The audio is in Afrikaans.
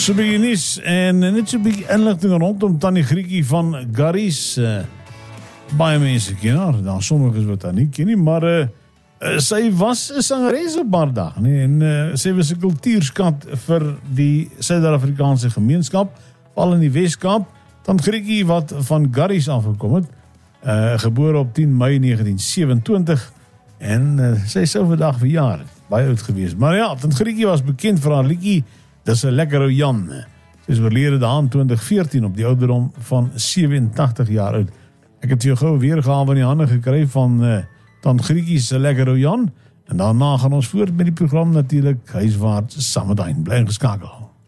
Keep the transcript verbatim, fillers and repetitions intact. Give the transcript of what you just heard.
So 'n bietjie nuus en net so 'n bietjie inligting rondom Tannie Grietjie van Garries. Uh, baie mense ken haar, daar sommiges wat haar nie ken nie, maar uh, uh, sy was 'n sangeres op haar dag, nee, en uh, sy was 'n kultuurskat vir die Suid-Afrikaanse gemeenskap, veral in die Wes-Kaap. Tannie Grietjie wat van Garries afgekom het, uh, gebore op tien Mei negentien sewenentwintig en uh, sy sou vandag verjaar, baie oud gewees. Maar ja, Tannie Grietjie was bekend vir haar liedjie Dis 'n lekker ou Jan. Sy is oorlede daan twintig veertien op die ouderdom van sewenentagtig jaar oud. Ek het jou gou weergawe in die hande gekry van uh, Tannie Grietjie se lekker ou Jan en daarna gaan ons voort met die program natuurlik huiswaarts saam met hy bly geskakel.